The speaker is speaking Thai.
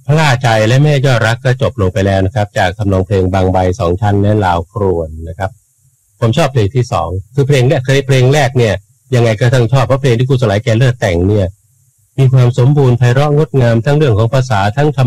พระราใจและแม่ยอดรักก็จบลงไปแล้วนะครับจากทำนองเพลงบางใบสองชั้นและลาวครวนนะครับผมชอบเพลงที่สองคือเพลงแรกเพลงแรกเนี่ยยังไงก็ต้องชอบเพราะเพลงที่ครูสลายแกเลิศแต่งเนี่ยมีความสมบูรณ์ไพเราะงดงามทั้งเรื่องของภาษาทั้ง